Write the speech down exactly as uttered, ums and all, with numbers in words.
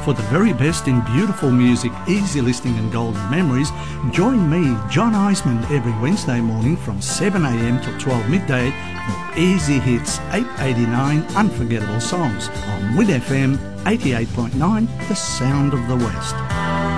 For the very best in beautiful music, easy listening and golden memories, join me, John Eisman, every Wednesday morning from seven a m till twelve midday for Easy Hits eight eighty-nine Unforgettable Songs on Win F M eighty-eight point nine, the sound of the West.